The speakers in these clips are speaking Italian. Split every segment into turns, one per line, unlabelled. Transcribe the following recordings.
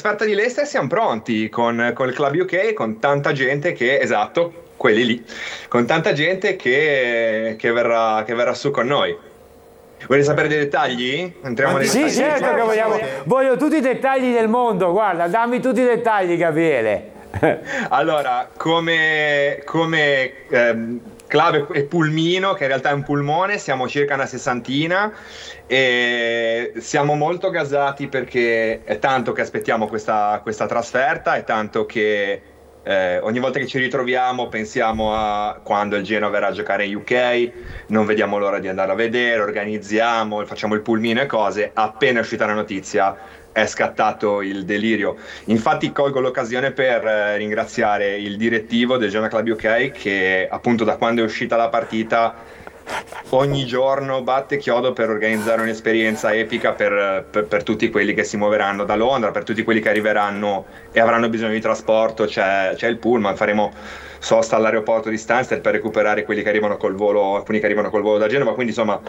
trasferta di Leicester siamo pronti con il Club UK, con tanta gente che, esatto, quelli lì, con tanta gente che verrà su con noi. Volete sapere dei dettagli? Entriamo nei
Sì,
dettagli.
certo che voglio tutti i dettagli del mondo, guarda, dammi tutti i dettagli, Gabriele.
Allora, come club e pulmino, che in realtà è un pulmone, siamo circa una sessantina e siamo molto gasati perché è tanto che aspettiamo questa trasferta, è tanto che ogni volta che ci ritroviamo pensiamo a quando il Genoa verrà a giocare in UK, non vediamo l'ora di andare a vedere, organizziamo, facciamo il pulmino e cose. Appena è uscita la notizia è scattato il delirio. Infatti colgo l'occasione per ringraziare il direttivo del Genoa Club UK che appunto da quando è uscita la partita ogni giorno batte chiodo per organizzare un'esperienza epica per tutti quelli che si muoveranno da Londra, per tutti quelli che arriveranno e avranno bisogno di trasporto. C'è il pullman, faremo sosta all'aeroporto di Stansted per recuperare quelli che arrivano col volo, alcuni che arrivano col volo da Genova, quindi insomma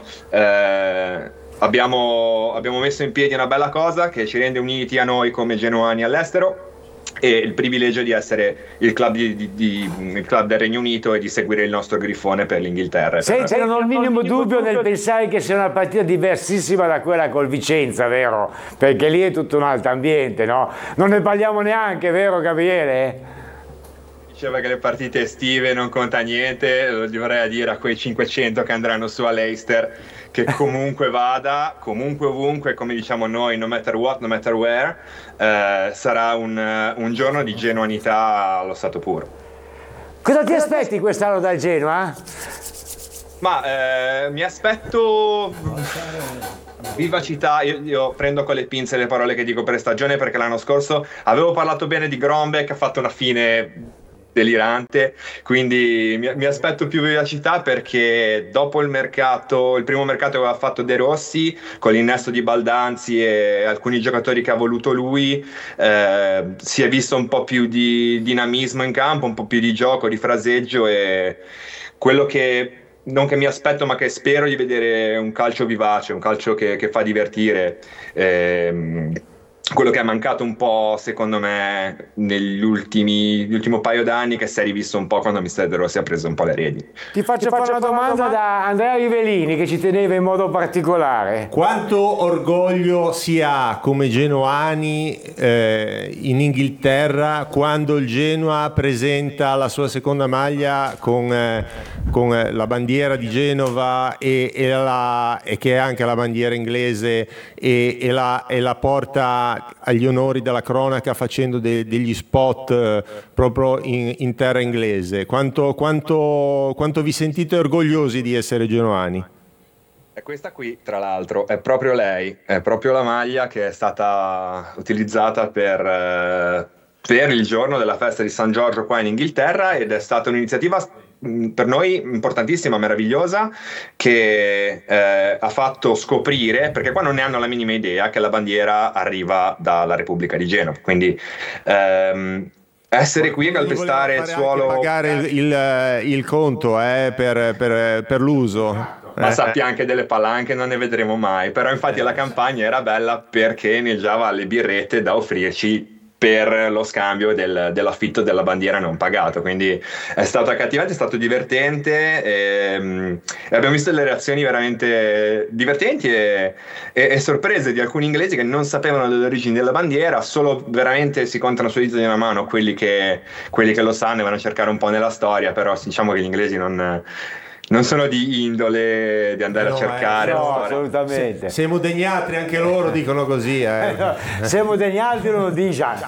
abbiamo messo in piedi una bella cosa che ci rende uniti a noi come genuani all'estero e il privilegio di essere il club, il club del Regno Unito e di seguire il nostro grifone per l'Inghilterra.
Senti, non ho il minimo dubbio nel pensare che sia una partita diversissima da quella col Vicenza, vero? Perché lì è tutto un altro ambiente, no? Non ne parliamo neanche, vero Gabriele?
Diceva che le partite estive non conta niente, lo dovrei dire a quei 500 che andranno su a Leicester, che comunque vada, comunque ovunque, come diciamo noi, no matter what, no matter where, sarà un giorno di genuanità allo stato puro.
Cosa ti aspetti quest'anno dal Genoa?
Ma mi aspetto vivacità. Io prendo con le pinze le parole che dico per stagione, perché l'anno scorso avevo parlato bene di Grombeck, ha fatto una fine delirante, quindi mi aspetto più vivacità, perché dopo il primo mercato che aveva fatto De Rossi con l'innesto di Baldanzi e alcuni giocatori che ha voluto lui, si è visto un po' più di dinamismo in campo, un po' più di gioco, di fraseggio, e quello che non che mi aspetto ma che spero di vedere un calcio vivace, un calcio che fa divertire. Quello che è mancato un po', secondo me, l'ultimo paio d'anni, che si è rivisto un po' quando Mister De Rossi ha preso un po' le redini.
Ti faccio fare una domanda da Andrea Rivellini, che ci teneva in modo particolare.
Quanto orgoglio si ha come genoani in Inghilterra quando il Genoa presenta la sua seconda maglia con la bandiera di Genova e che è anche la bandiera inglese e la porta agli onori della cronaca facendo degli spot proprio in terra inglese? Quanto vi sentite orgogliosi di essere genoani?
E questa qui, tra l'altro, è proprio lei, è proprio la maglia che è stata utilizzata per il giorno della festa di San Giorgio qua in Inghilterra, ed è stata un'iniziativa per noi importantissima, meravigliosa, che ha fatto scoprire, perché qua non ne hanno la minima idea, che la bandiera arriva dalla Repubblica di Genova, quindi essere qui a calpestare il suolo,
pagare il conto per l'uso.
Ma sappia anche delle palanche non ne vedremo mai, però infatti la campagna era bella perché inneggiava alle birrette da offrirci per lo scambio dell'affitto della bandiera non pagato, quindi è stato accattivante, è stato divertente, e abbiamo visto delle reazioni veramente divertenti e sorprese di alcuni inglesi che non sapevano delle origini della bandiera. Solo veramente si contano su le dita di una mano quelli che lo sanno e vanno a cercare un po' nella storia, però diciamo che gli inglesi non sono di indole di andare a cercare la storia.
Assolutamente.
Siamo degli altri, anche loro dicono così.
Siamo degli altri, non lo diciamo.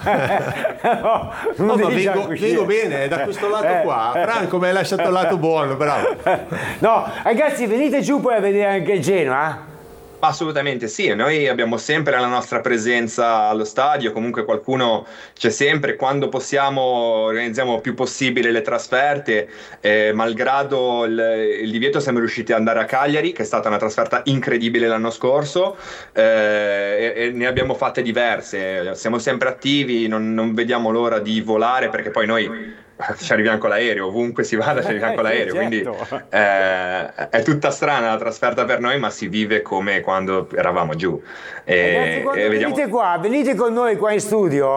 Vengo bene, da questo lato qua. Franco mi hai lasciato il lato buono, bravo.
No, ragazzi, venite giù poi a vedere anche il Genoa.
Assolutamente sì, noi abbiamo sempre la nostra presenza allo stadio, comunque qualcuno c'è sempre, quando possiamo organizziamo il più possibile le trasferte, malgrado il divieto siamo riusciti ad andare a Cagliari, che è stata una trasferta incredibile l'anno scorso, e ne abbiamo fatte diverse, siamo sempre attivi, non vediamo l'ora di volare, perché poi noi ci arriviamo con l'aereo, ovunque si vada ci arriviamo con l'aereo, quindi è tutta strana la trasferta per noi, ma si vive come quando eravamo giù.
Ragazzi, quando venite qua, venite con noi qua in studio,